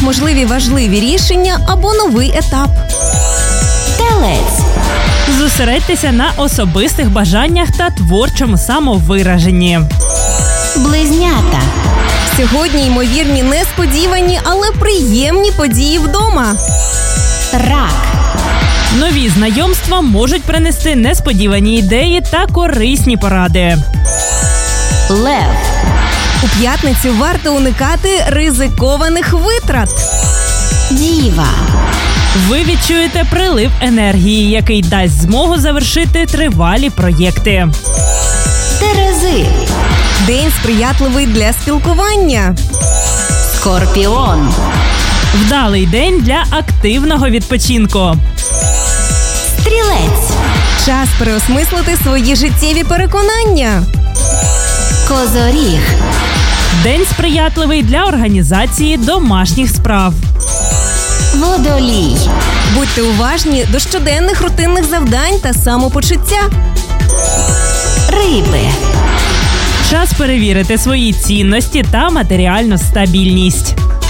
можливі важливі рішення або новий етап. Телець. Зосередьтеся на особистих бажаннях та творчому самовираженні. Близнята. Сьогодні ймовірні несподівані, але приємні події вдома. Рак. Нові знайомства можуть принести несподівані ідеї та корисні поради. Лев. У п'ятницю варто уникати ризикованих витрат. Діва. Ви відчуєте прилив енергії, який дасть змогу завершити тривалі проєкти. Терези. День сприятливий для спілкування. Скорпіон. Вдалий день для активного відпочинку. Стрілець. Час переосмислити свої життєві переконання. Козоріг. День сприятливий для організації домашніх справ. Водолій. Будьте уважні до щоденних рутинних завдань та самопочуття. Риби. Час перевірити свої цінності та матеріальну стабільність.